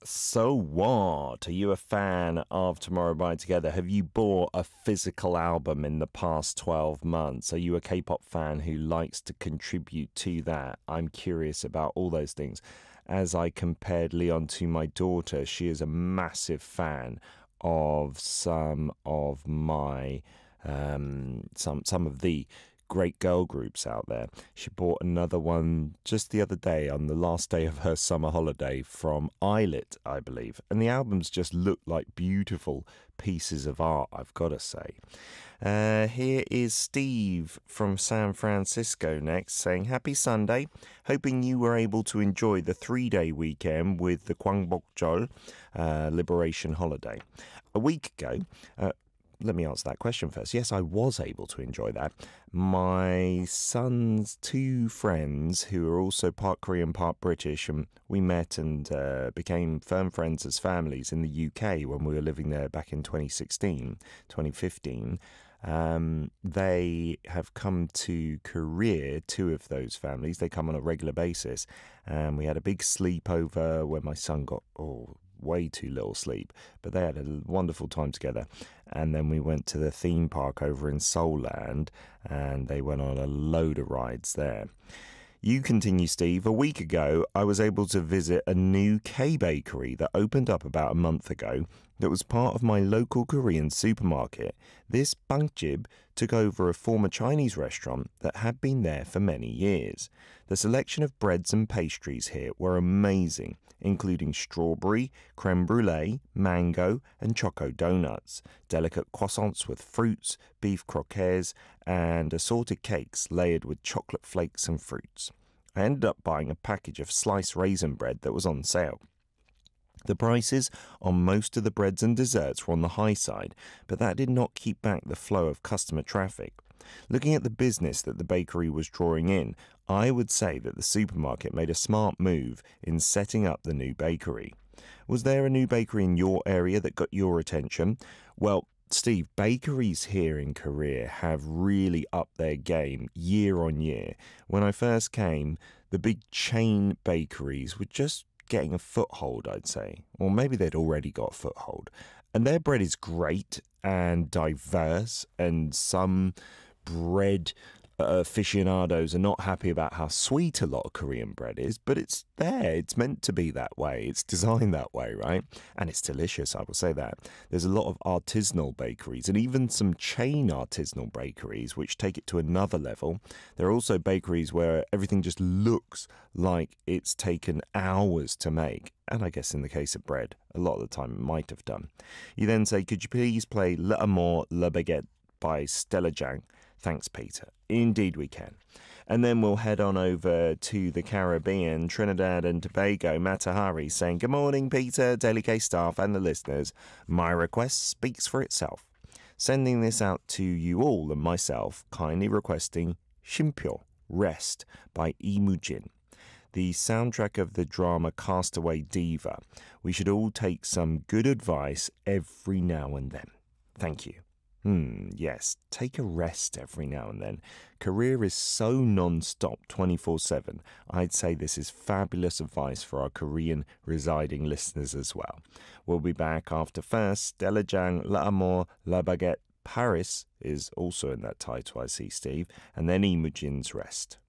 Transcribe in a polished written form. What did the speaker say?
So what? Are you a fan of Tomorrow by Together? Have you bought a physical album in the past 12 months? Are you a K-pop fan who likes to contribute to that? I'm curious about all those things. As I compared Leon to my daughter, she is a massive fan of some of my some of the great girl groups out there. She bought another one just the other day on the last day of her summer holiday from Islet, I believe. And the albums just look like beautiful pieces of art, I've got to say. Here is Steve from San Francisco next saying, Happy Sunday. Hoping you were able to enjoy the 3-day weekend with the Gwangbokjeol Liberation Holiday. A week ago, let me answer that question first. Yes, I was able to enjoy that. My son's two friends, who are also part Korean, part British, and we met and became firm friends as families in the UK when we were living there back in 2016, 2015. They have come to Korea, two of those families. They come on a regular basis. And we had a big sleepover where my son got way too little sleep, but they had a wonderful time together. And then we went to the theme park over in Seoul-land, and they went on a load of rides there. You continue, Steve. A week ago, I was able to visit a new K-bakery that opened up about a month ago that was part of my local Korean supermarket. This Bangjib took over a former Chinese restaurant that had been there for many years. The selection of breads and pastries here were amazing, including strawberry, creme brulee, mango, and choco donuts, delicate croissants with fruits, beef croquettes, and assorted cakes layered with chocolate flakes and fruits. I ended up buying a package of sliced raisin bread that was on sale. The prices on most of the breads and desserts were on the high side, but that did not keep back the flow of customer traffic. Looking at the business that the bakery was drawing in, I would say that the supermarket made a smart move in setting up the new bakery. Was there a new bakery in your area that got your attention? Well, Steve, bakeries here in Korea have really upped their game year on year. When I first came, the big chain bakeries were just getting a foothold, I'd say. Or maybe they'd already got a foothold. And their bread is great and diverse, and some bread aficionados are not happy about how sweet a lot of Korean bread is, but it's there. It's meant to be that way. It's designed that way, right? And it's delicious, I will say that. There's a lot of artisanal bakeries and even some chain artisanal bakeries which take it to another level. There are also bakeries where everything just looks like it's taken hours to make. And I guess in the case of bread, a lot of the time it might have done. You then say, could you please play L'Amour, La Baguette by Stella Jang? Thanks, Peter. Indeed we can. And then we'll head on over to the Caribbean, Trinidad and Tobago. Matahari saying, good morning, Peter, Daily K staff and the listeners. My request speaks for itself. Sending this out to you all and myself, kindly requesting Shimpyo, Rest by Imujin, the soundtrack of the drama Castaway Diva. We should all take some good advice every now and then. Thank you. Yes, take a rest every now and then. Career is so non-stop 24/7. I'd say this is fabulous advice for our Korean residing listeners as well. We'll be back after first. Stella Jang, L'Amour, La Baguette, Paris is also in that title, I see, Steve. And then Imujin's Rest.